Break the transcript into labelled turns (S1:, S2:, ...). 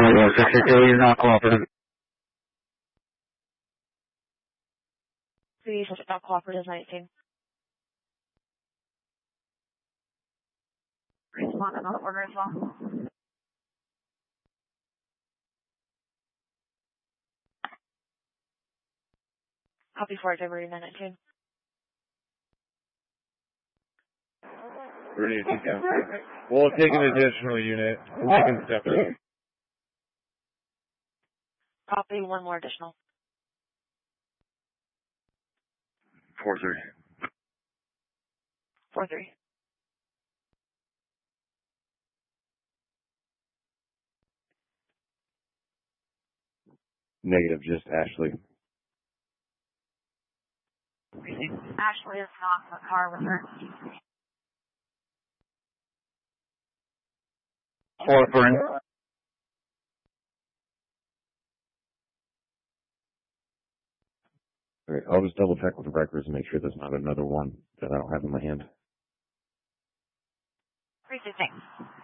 S1: 662, he's not cooperative.
S2: Please, not cooperative 19. Respond to another order as well. Copy for delivery 919.
S3: We'll take an additional unit. We'll take a separate.
S2: Copy, one more additional.
S1: 4-3.
S2: 4-3.
S4: Negative, just Ashley.
S2: Ashley is not in the car with her.
S1: 4-3.
S4: All right, I'll just double check with the records and make sure there's not another one that I don't have in my hand.
S2: 3-2.